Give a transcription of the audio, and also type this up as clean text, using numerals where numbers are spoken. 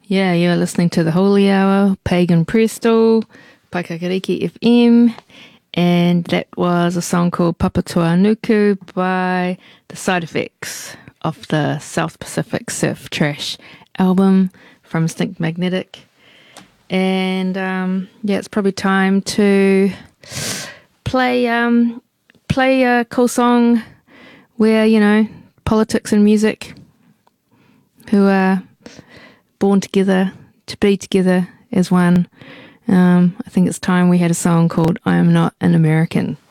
Yeah, you're listening to the Holy Hour, Pagan Presto, Paikakariki FM, and that was a song called Papatua Nuku by the Side Effects of the South Pacific Surf Trash album from Stink Magnetic. And yeah, it's probably time to play a cool song where, politics and music, who are born together to be together as one. I think it's time we had a song called I Am Not an American.